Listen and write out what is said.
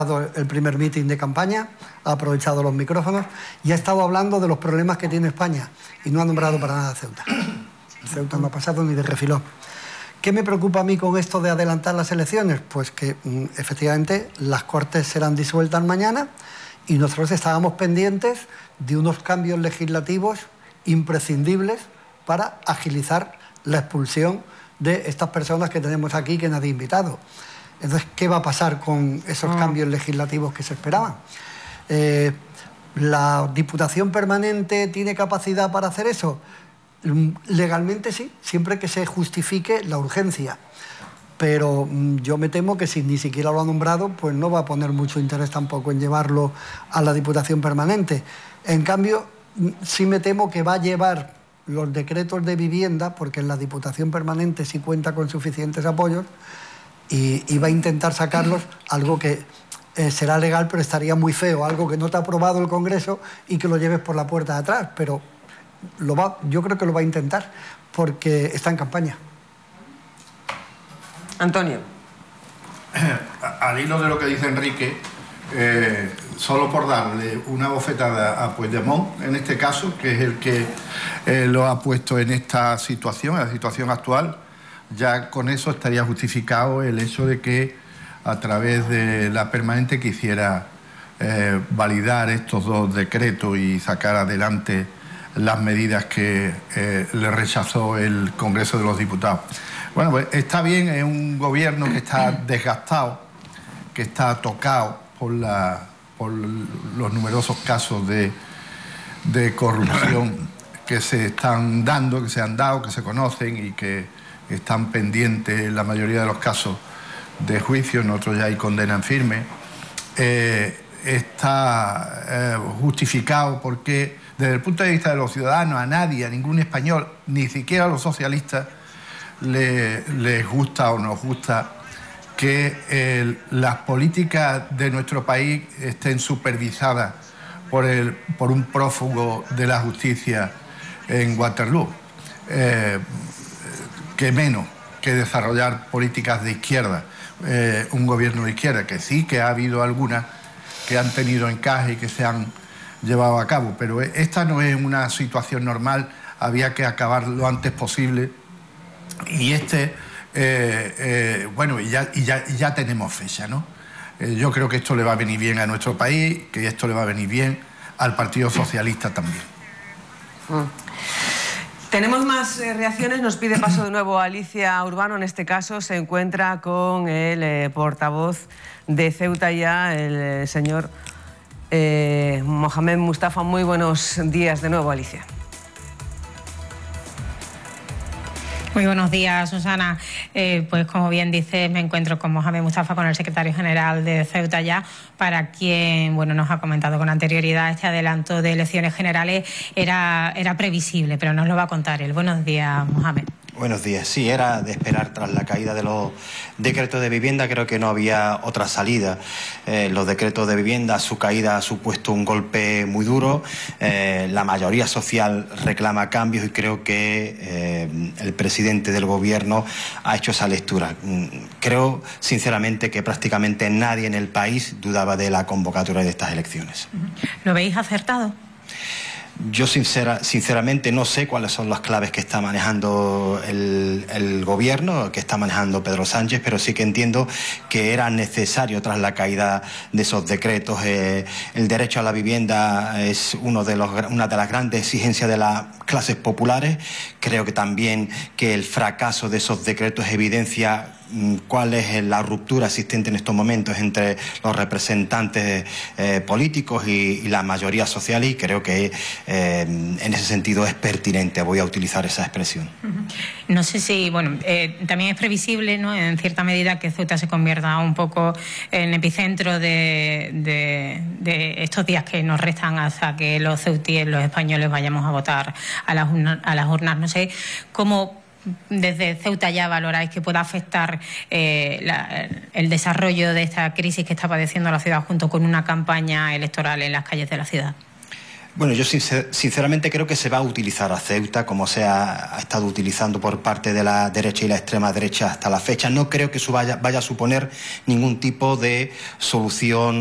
el primer mitin de campaña, ha aprovechado los micrófonos y ha estado hablando de los problemas que tiene España y no ha nombrado para nada a Ceuta. Ceuta no ha pasado ni de refilón. ¿Qué me preocupa a mí con esto de adelantar las elecciones? Pues que efectivamente las Cortes serán disueltas mañana y nosotros estábamos pendientes de unos cambios legislativos imprescindibles para agilizar la expulsión de estas personas que tenemos aquí que nadie ha invitado. Entonces, ¿qué va a pasar con esos cambios legislativos que se esperaban? ¿La Diputación Permanente tiene capacidad para hacer eso? Legalmente sí, siempre que se justifique la urgencia. Pero yo me temo que si ni siquiera lo ha nombrado, pues no va a poner mucho interés tampoco en llevarlo a la Diputación Permanente. En cambio, sí me temo que va a llevar los decretos de vivienda, porque en la Diputación Permanente sí cuenta con suficientes apoyos, y va a intentar sacarlos, algo que será legal, pero estaría muy feo, algo que no te ha aprobado el Congreso y que lo lleves por la puerta de atrás, pero yo creo que lo va a intentar, porque está en campaña. Antonio. Al hilo de lo que dice Enrique, solo por darle una bofetada a Puigdemont, en este caso, que es el que lo ha puesto en esta situación, en la situación actual, ya con eso estaría justificado el hecho de que a través de la Permanente quisiera validar estos dos decretos y sacar adelante las medidas que le rechazó el Congreso de los Diputados. Bueno, pues está bien, es un gobierno que está desgastado, que está tocado por los numerosos casos de corrupción que se están dando, que se han dado, que se conocen y que están pendientes en la mayoría de los casos de juicio, en otros ya hay condena en firme. Está justificado porque desde el punto de vista de los ciudadanos, a nadie, a ningún español, ni siquiera a los socialistas, les gusta o nos gusta que las políticas de nuestro país estén supervisadas por un prófugo de la justicia en Waterloo. Que menos que desarrollar políticas de izquierda, un gobierno de izquierda, que sí que ha habido algunas que han tenido encaje y que se han llevado a cabo, pero esta no es una situación normal, había que acabar lo antes posible y bueno, y ya tenemos fecha, ¿no? Yo creo que esto le va a venir bien a nuestro país, que esto le va a venir bien al Partido Socialista también. Tenemos más reacciones, nos pide paso de nuevo Alicia Urbano, en este caso se encuentra con el portavoz de Ceuta ya, el señor Mohamed Mustafa. Muy buenos días de nuevo, Alicia. Muy buenos días, Susana. Pues como bien dices, me encuentro con Mohamed Mustafa, con el secretario general de Ceuta ya, para quien nos ha comentado con anterioridad este adelanto de elecciones generales era previsible, pero nos lo va a contar él. Buenos días, Mohamed. Buenos días. Sí, era de esperar tras la caída de los decretos de vivienda. Creo que no había otra salida. Los decretos de vivienda, su caída ha supuesto un golpe muy duro. La mayoría social reclama cambios y creo que el presidente del gobierno ha hecho esa lectura. Creo, sinceramente, que prácticamente nadie en el país dudaba de la convocatoria de estas elecciones. ¿Lo veis acertado? Yo sinceramente no sé cuáles son las claves que está manejando el gobierno, que está manejando Pedro Sánchez, pero sí que entiendo que era necesario tras la caída de esos decretos. El derecho a la vivienda es una de las grandes exigencias de las clases populares. Creo que también que el fracaso de esos decretos evidencia cuál es la ruptura existente en estos momentos entre los representantes políticos y la mayoría social, y creo que en ese sentido es pertinente, voy a utilizar esa expresión. No sé si, también es previsible, ¿no?, en cierta medida, que Ceuta se convierta un poco en epicentro de estos días que nos restan hasta que los ceutíes, los españoles, vayamos a votar a las urnas. No sé cómo desde Ceuta ya valoráis que pueda afectar el desarrollo de esta crisis que está padeciendo la ciudad, junto con una campaña electoral en las calles de la ciudad. Bueno, yo sinceramente creo que se va a utilizar a Ceuta como se ha estado utilizando por parte de la derecha y la extrema derecha hasta la fecha. No creo que eso vaya a suponer ningún tipo de solución